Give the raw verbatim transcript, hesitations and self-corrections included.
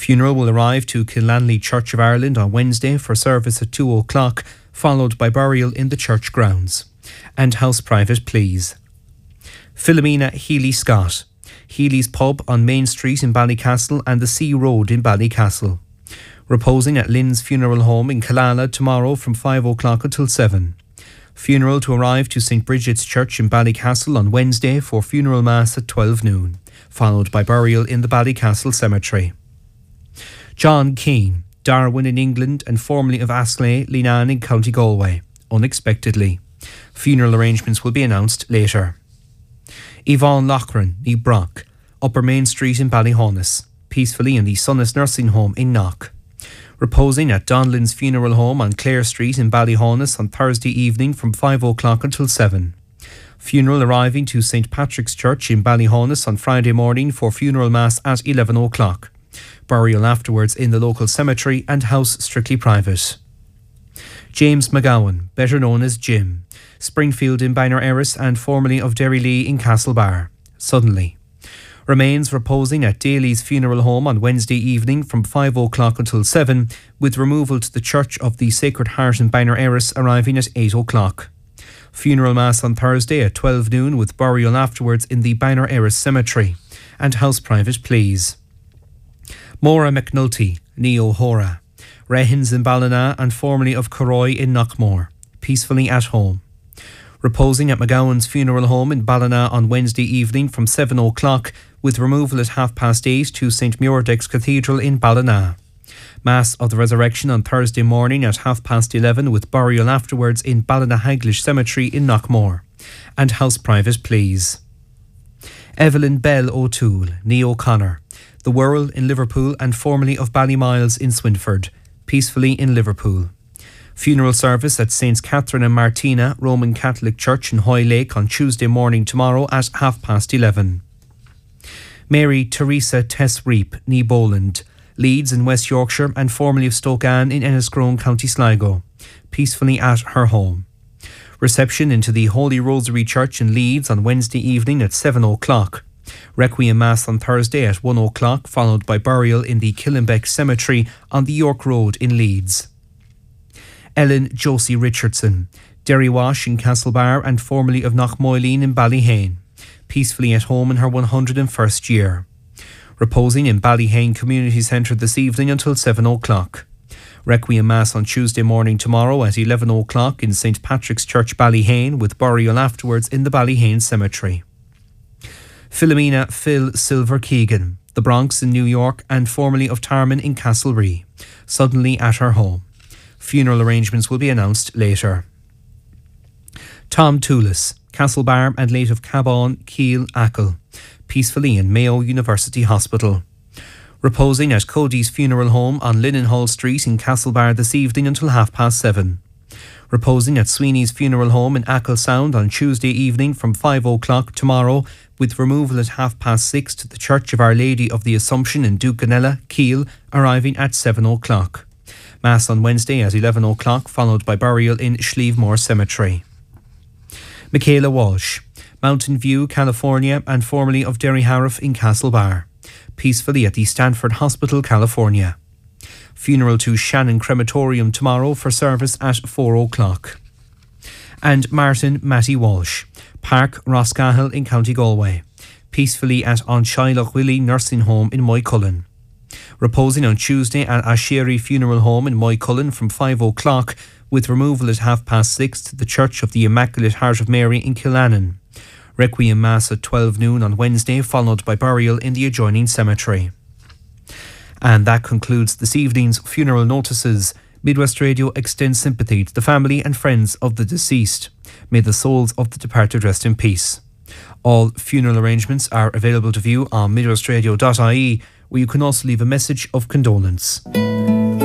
Funeral will arrive to Killanley Church of Ireland on Wednesday for service at two o'clock, followed by burial in the church grounds. And house private, please. Philomena Healy-Scott, Healy's Pub on Main Street in Ballycastle and the Sea Road in Ballycastle. Reposing at Lynn's Funeral Home in Killala tomorrow from five o'clock until seven. Funeral to arrive to Saint Bridget's Church in Ballycastle on Wednesday for funeral mass at twelve noon, followed by burial in the Ballycastle Cemetery. John Keane, Darwin in England and formerly of Astley, Leenane in County Galway, unexpectedly. Funeral arrangements will be announced later. Yvonne Loughran, ní Brock, Upper Main Street in Ballyhonus, peacefully in the Sunnis Nursing Home in Knock. Reposing at Donlin's Funeral Home on Clare Street in Ballyhonus on Thursday evening from five o'clock until seven. Funeral arriving to Saint Patrick's Church in Ballyhonus on Friday morning for funeral mass at eleven o'clock. Burial afterwards in the local cemetery and house strictly private. James McGowan, better known as Jim, Springfield in Bannor Erris and formerly of Derrylee in Castlebar, suddenly. Remains reposing at Daly's Funeral Home on Wednesday evening from five o'clock until seven, with removal to the Church of the Sacred Heart in Bannor Erris arriving at eight o'clock. Funeral mass on Thursday at twelve noon with burial afterwards in the Bannor Erris Cemetery. And house private, please. Maura McNulty, ní O'Hora, Rehins in Ballina and formerly of Corroy in Knockmore, peacefully at home. Reposing at McGowan's Funeral Home in Ballina on Wednesday evening from seven o'clock, with removal at half past eight to Saint Muirdex Cathedral in Ballina. Mass of the Resurrection on Thursday morning at half past eleven with burial afterwards in Ballinahaglish Cemetery in Knockmore. And house private, please. Evelyn Bell O'Toole, ní O'Connor, The Whirl in Liverpool and formerly of Ballymiles in Swinford, peacefully in Liverpool. Funeral service at Saints Catherine and Martina Roman Catholic Church in Hoylake on Tuesday morning tomorrow at half past eleven. Mary Teresa Tess Reap, ní Boland, Leeds in West Yorkshire and formerly of Stoke Ann in Enniscrone, County Sligo, peacefully at her home. Reception into the Holy Rosary Church in Leeds on Wednesday evening at seven o'clock. Requiem Mass on Thursday at one o'clock, followed by burial in the Killenbeck Cemetery on the York Road in Leeds. Ellen Josie Richardson, Derrywash in Castlebar and formerly of Knockmoyleen in Ballyhane, peacefully at home in her one hundred and first year. Reposing in Ballyhane Community Centre this evening until seven o'clock. Requiem Mass on Tuesday morning tomorrow at eleven o'clock in Saint Patrick's Church Ballyhane with burial afterwards in the Ballyhane Cemetery. Philomena Phil Silver Keegan, the Bronx in New York and formerly of Tarman in Castlerea, suddenly at her home. Funeral arrangements will be announced later. Tom Toulis, Castlebar and late of Cabon, Keele, Achill, peacefully in Mayo University Hospital. Reposing at Cody's Funeral Home on Linnenhall Street in Castlebar this evening until half past seven. Reposing at Sweeney's Funeral Home in Achill Sound on Tuesday evening from five o'clock tomorrow, with removal at half past six to the Church of Our Lady of the Assumption in Duganella, Keele, arriving at seven o'clock. Mass on Wednesday at eleven o'clock, followed by burial in Schlievemore Cemetery. Michaela Walsh, Mountain View, California and formerly of Derryharriff in Castlebar, peacefully at the Stanford Hospital, California. Funeral to Shannon Crematorium tomorrow for service at four o'clock. And Martin Matty Walsh, Park Roscahill in County Galway, peacefully at Anshiloch Willie Nursing Home in Moycullen. Reposing on Tuesday at Asheri Funeral Home in Moycullen from five o'clock, with removal at half past six to the Church of the Immaculate Heart of Mary in Killannon. Requiem Mass at twelve noon on Wednesday, followed by burial in the adjoining cemetery. And that concludes this evening's funeral notices. Midwest Radio extends sympathy to the family and friends of the deceased. May the souls of the departed rest in peace. All funeral arrangements are available to view on midwestradio dot I E, where you can also leave a message of condolence.